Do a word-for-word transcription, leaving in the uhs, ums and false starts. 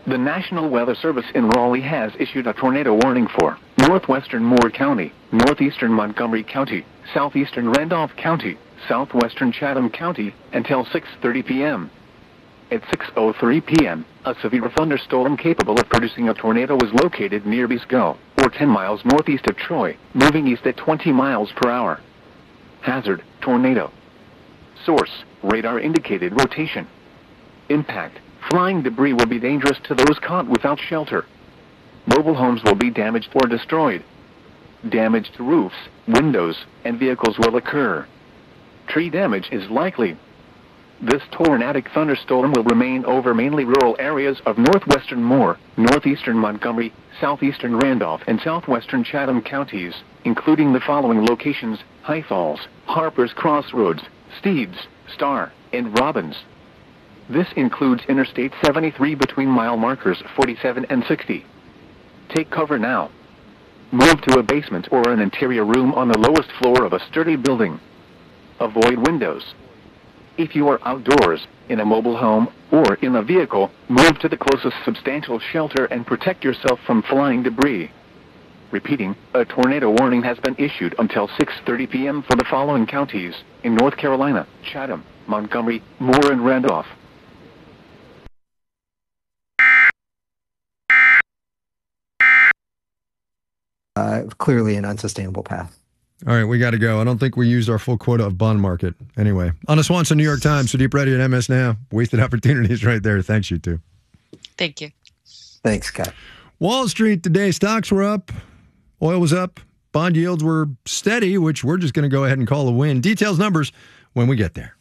The National Weather Service in Raleigh has issued a tornado warning for northwestern Moore County, northeastern Montgomery County, southeastern Randolph County, southwestern Chatham County, until six thirty p m At six oh three p m, a severe thunderstorm capable of producing a tornado was located near Biscoe, or ten miles northeast of Troy, moving east at twenty miles per hour. Hazard, tornado. Source, radar indicated rotation. Impact, flying debris will be dangerous to those caught without shelter. Mobile homes will be damaged or destroyed. Damage to roofs, windows, and vehicles will occur. Tree damage is likely. This tornadic thunderstorm will remain over mainly rural areas of northwestern Moore, northeastern Montgomery, southeastern Randolph, and southwestern Chatham counties, including the following locations: High Falls, Harper's Crossroads, Steves, Star, and Robbins. This includes Interstate seventy-three between mile markers forty-seven and sixty. Take cover now. Move to a basement or an interior room on the lowest floor of a sturdy building. Avoid windows. If you are outdoors, in a mobile home, or in a vehicle, move to the closest substantial shelter and protect yourself from flying debris. Repeating, a tornado warning has been issued until six thirty p m for the following counties: in North Carolina, Chatham, Montgomery, Moore, and Randolph. Uh, clearly an unsustainable path. All right, we got to go. I don't think we used our full quota of bond market. Anyway, Anna Swanson, New York Times, Sudeep Reddy at M S Now. Wasted opportunities right there. Thanks, you two. Thank you. Thanks, Scott. Wall Street today, stocks were up. Oil was up. Bond yields were steady, which we're just going to go ahead and call a win. Details, numbers when we get there.